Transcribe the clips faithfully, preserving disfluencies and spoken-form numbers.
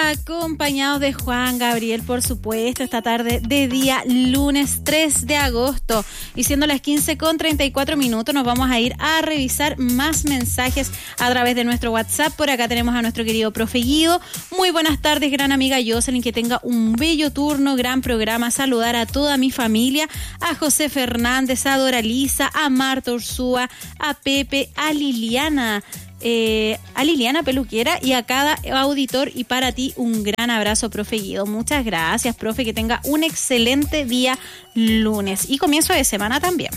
acompañados de Juan Gabriel, por supuesto, esta tarde de día lunes tres de agosto. Y siendo las quince con treinta y cuatro minutos, nos vamos a ir a revisar más mensajes a través de nuestro WhatsApp. Por acá tenemos a nuestro querido profe Guido. Muy buenas tardes, gran amiga Jocelyn, que tenga un bello turno, gran programa. Saludar a toda mi familia, a José Fernández, a Doralisa, a Marta Ursúa, a Pepe, a Liliana. Eh, a Liliana Peluquera y a cada auditor, y para ti un gran abrazo, profe Guido. Muchas gracias, profe, que tenga un excelente día lunes y comienzo de semana también.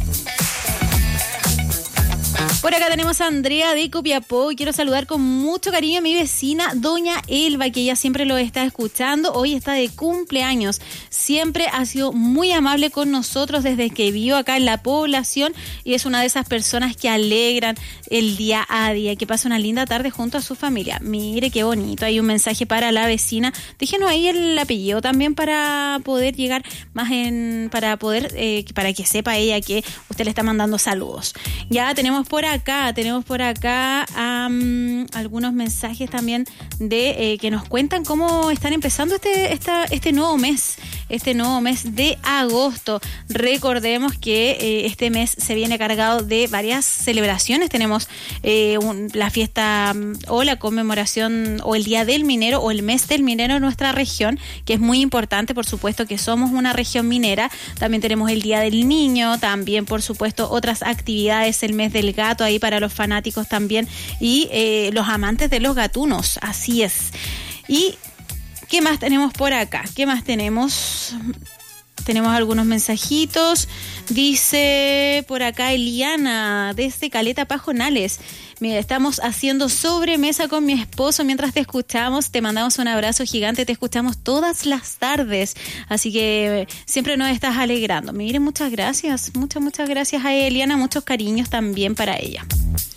Por acá tenemos a Andrea de Copiapó y quiero saludar con mucho cariño a mi vecina doña Elba, que ella siempre lo está escuchando. Hoy está de cumpleaños. Siempre ha sido muy amable con nosotros desde que vivió acá en la población y es una de esas personas que alegran el día a día. Que pasa una linda tarde junto a su familia. Mire qué bonito. Hay un mensaje para la vecina. Déjenos ahí el apellido también para poder llegar más en, para poder, eh, para que sepa ella que usted le está mandando saludos. Ya tenemos por acá, tenemos por acá um, algunos mensajes también de eh, que nos cuentan cómo están empezando este, esta, este nuevo mes, este nuevo mes de agosto. Recordemos que eh, este mes se viene cargado de varias celebraciones. Tenemos eh, un, la fiesta um, o la conmemoración o el Día del Minero o el Mes del Minero en nuestra región, que es muy importante, por supuesto que somos una región minera. También tenemos el Día del Niño, también por supuesto otras actividades, el Mes del Gato ahí para los fanáticos también y eh, los amantes de los gatunos, así es. ¿Y qué más tenemos por acá? ¿Qué más tenemos? Tenemos algunos mensajitos. Dice por acá Eliana desde Caleta Pajonales. Mira, estamos haciendo sobremesa con mi esposo mientras te escuchamos. Te mandamos un abrazo gigante. Te escuchamos todas las tardes. Así que siempre nos estás alegrando. Miren, muchas gracias. Muchas, muchas gracias a Eliana. Muchos cariños también para ella.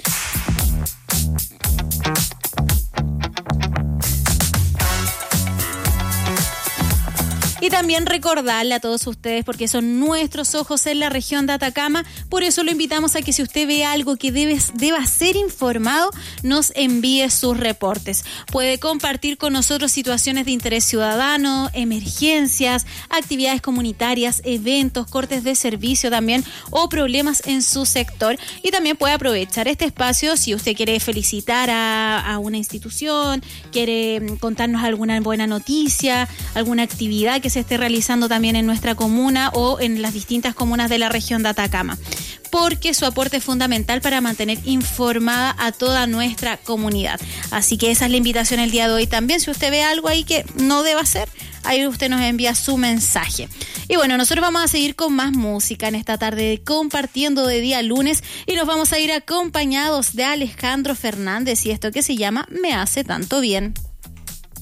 Y también recordarle a todos ustedes, porque son nuestros ojos en la región de Atacama, por eso lo invitamos a que si usted ve algo que debes, deba ser informado, nos envíe sus reportes. Puede compartir con nosotros situaciones de interés ciudadano, emergencias, actividades comunitarias, eventos, cortes de servicio también o problemas en su sector. Y también puede aprovechar este espacio si usted quiere felicitar a, a una institución, quiere contarnos alguna buena noticia, alguna actividad que se esté realizando también en nuestra comuna o en las distintas comunas de la región de Atacama, porque su aporte es fundamental para mantener informada a toda nuestra comunidad. Así que esa es la invitación el día de hoy también. Si usted ve algo ahí que no deba hacer, ahí usted nos envía su mensaje. Y bueno, nosotros vamos a seguir con más música en esta tarde compartiendo de día lunes y nos vamos a ir acompañados de Alejandro Fernández y esto que se llama Me hace tanto bien.